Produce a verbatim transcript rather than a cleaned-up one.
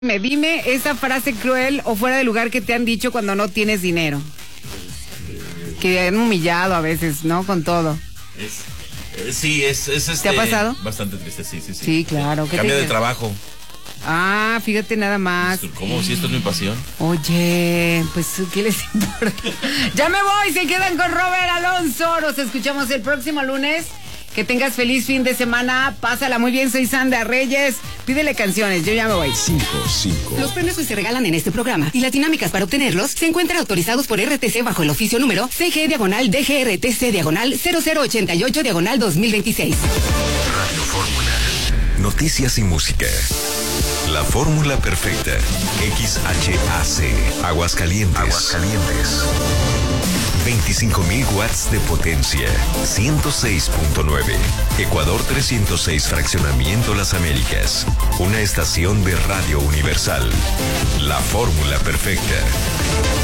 Me dime esa frase cruel o fuera de lugar que te han dicho cuando no tienes dinero. Que han humillado a veces, ¿no? Con todo. Es, eh, sí, es, es este, ¿Te ha pasado? Bastante triste, sí, sí, sí. Sí, claro. ¿Qué Cambia te de trabajo. Ah, fíjate nada más. ¿Cómo? Si esto es mi pasión. Oye, pues, ¿qué les importa? Ya me voy, se quedan con Robert Alonso. Nos escuchamos el próximo lunes. Que tengas feliz fin de semana. Pásala muy bien, soy Sandra Reyes. Pídele canciones, yo ya me voy. cinco, cinco. Los premios que se regalan en este programa y las dinámicas para obtenerlos se encuentran autorizados por R T C bajo el oficio número C G diagonal D G R T C diagonal cero cero ochenta y ocho diagonal dos mil veintiséis. Radio Fórmula. Noticias y música. La fórmula perfecta. X H A C. Aguascalientes. Aguascalientes. veinticinco mil watts de potencia. ciento seis punto nueve. Ecuador trescientos seis Fraccionamiento Las Américas. Una estación de Radio Universal. La fórmula perfecta.